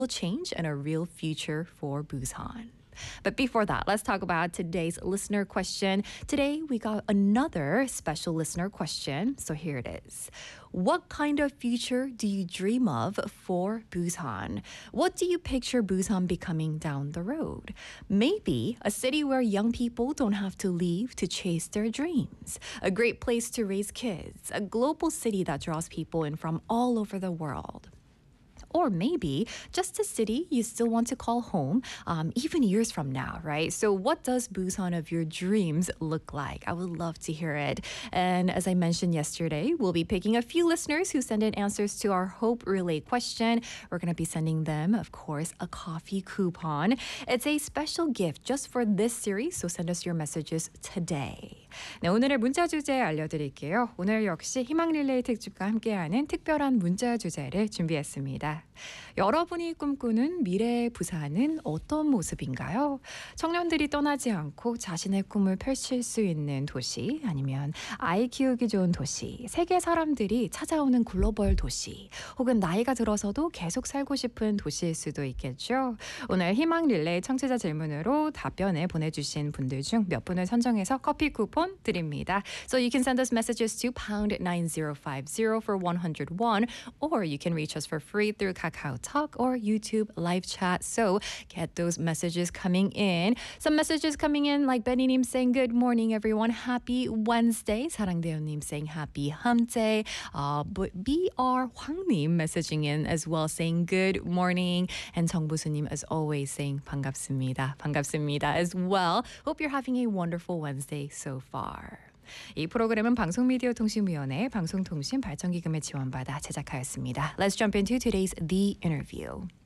change and a real future for Busan. But before that, let's talk about today's listener question. Today, we got another special listener question. So here it is. What kind of future do you dream of for Busan? What do you picture Busan becoming down the road? Maybe a city where young people don't have to leave to chase their dreams. A great place to raise kids. A global city that draws people in from all over the world. Or maybe just a city you still want to call home, even years from now, right? So what does Busan of your dreams look like? I would love to hear it. And as I mentioned yesterday, we'll be picking a few listeners who send in answers to our Hope Relay question. We're going to be sending them, of course, a coffee coupon. It's a special gift just for this series, so send us your messages today. 네, 오늘의 문자 주제 알려드릴게요. 오늘 역시 희망 릴레이 특집과 함께하는 특별한 문자 주제를 준비했습니다. 여러분이 꿈꾸는 미래의 부산은 어떤 모습인가요? 청년들이 떠나지 않고 자신의 꿈을 펼칠 수 있는 도시, 아니면 아이 키우기 좋은 도시, 세계 사람들이 찾아오는 글로벌 도시, 혹은 나이가 들어서도 계속 살고 싶은 도시일 수도 있겠죠. 오늘 희망 릴레이 청취자 질문으로 답변을 보내주신 분들 중 몇 분을 선정해서 커피 쿠폰 드립니다. So you can send us messages to pound 9050 for 101, or you can reach us for free through Kakao Talk or YouTube live chat. So get those messages coming in. Some messages coming in like Benny님 saying good morning everyone. Happy Wednesday. 사랑대요님 saying happy hump day. But BR Hwang님 messaging in as well saying good morning. And 정부수님 as always saying 반갑습니다. 반갑습니다 as well. Hope you're having a wonderful Wednesday so far. 이 프로그램은 방송미디어통신위원회 방송통신발전기금을 지원받아 제작하였습니다. Let's jump into today's The Interview.